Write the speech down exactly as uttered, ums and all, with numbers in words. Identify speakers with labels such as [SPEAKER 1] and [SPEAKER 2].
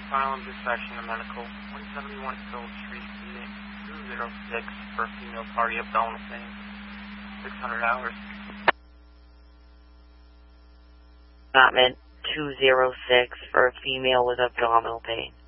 [SPEAKER 1] Asylum, dispatching the medical. one seventy-one Phil Street, unit two zero six for a female party abdominal pain. six hundred hours.
[SPEAKER 2] Department two zero six for a female with abdominal pain.